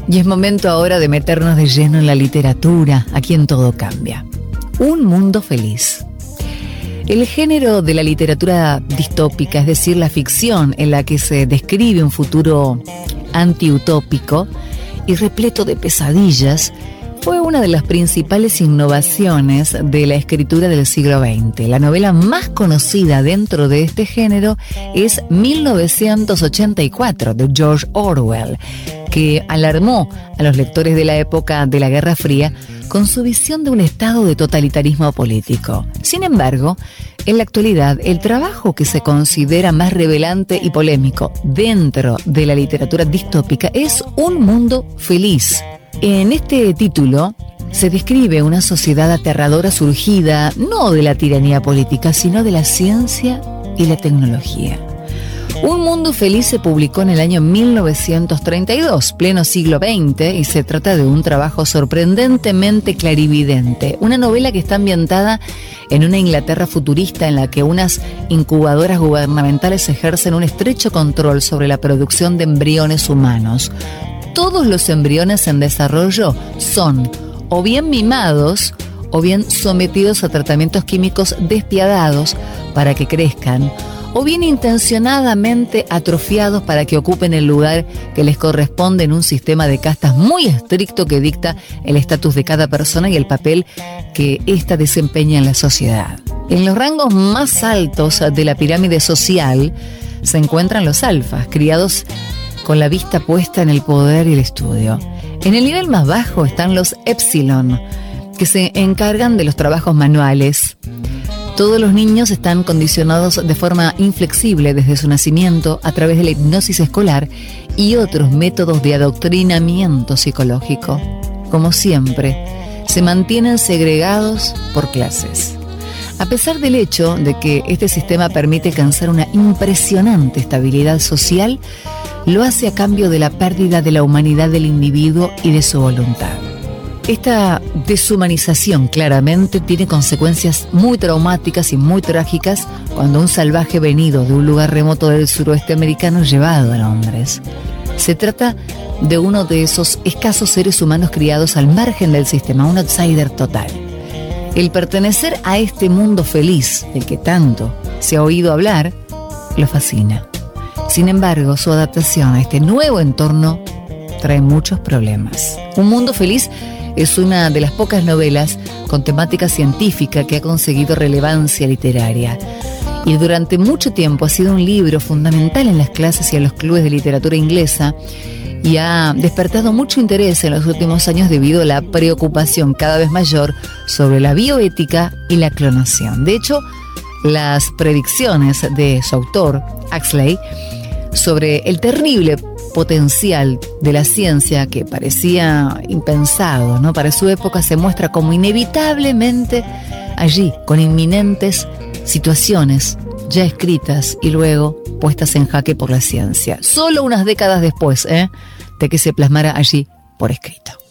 Y es momento ahora de meternos de lleno en la literatura, aquí en Todo Cambia. Un mundo feliz. El género de la literatura distópica, es decir, la ficción en la que se describe un futuro antiutópico y repleto de pesadillas, fue una de las principales innovaciones de la escritura del siglo XX. La novela más conocida dentro de este género es 1984, de George Orwell, que alarmó a los lectores de la época de la Guerra Fría con su visión de un estado de totalitarismo político. Sin embargo, en la actualidad, el trabajo que se considera más revelante y polémico dentro de la literatura distópica es Un mundo feliz. En este título se describe una sociedad aterradora surgida no de la tiranía política, sino de la ciencia y la tecnología. Un mundo feliz se publicó en el año 1932, pleno siglo XX, y se trata de un trabajo sorprendentemente clarividente. Una novela que está ambientada en una Inglaterra futurista en la que unas incubadoras gubernamentales ejercen un estrecho control sobre la producción de embriones humanos. Todos los embriones en desarrollo son o bien mimados o bien sometidos a tratamientos químicos despiadados para que crezcan, o bien intencionadamente atrofiados para que ocupen el lugar que les corresponde en un sistema de castas muy estricto que dicta el estatus de cada persona y el papel que ésta desempeña en la sociedad. En los rangos más altos de la pirámide social se encuentran los alfas, criados con la vista puesta en el poder y el estudio. En el nivel más bajo están los epsilon, que se encargan de los trabajos manuales. Todos los niños están condicionados de forma inflexible desde su nacimiento a través de la hipnosis escolar y otros métodos de adoctrinamiento psicológico. Como siempre, se mantienen segregados por clases. A pesar del hecho de que este sistema permite alcanzar una impresionante estabilidad social, lo hace a cambio de la pérdida de la humanidad del individuo y de su voluntad. Esta deshumanización claramente tiene consecuencias muy traumáticas y muy trágicas cuando un salvaje venido de un lugar remoto del suroeste americano es llevado a Londres. Se trata de uno de esos escasos seres humanos criados al margen del sistema, un outsider total. El pertenecer a este mundo feliz, del que tanto se ha oído hablar, lo fascina. Sin embargo, su adaptación a este nuevo entorno trae muchos problemas. Un mundo feliz es una de las pocas novelas con temática científica que ha conseguido relevancia literaria. Y durante mucho tiempo ha sido un libro fundamental en las clases y en los clubes de literatura inglesa y ha despertado mucho interés en los últimos años debido a la preocupación cada vez mayor sobre la bioética y la clonación. De hecho, las predicciones de su autor, Huxley, sobre el terrible potencial de la ciencia que parecía impensado, ¿no?, para su época, se muestra como inevitablemente allí, con inminentes situaciones ya escritas y luego puestas en jaque por la ciencia. Solo unas décadas después, de que se plasmara allí por escrito.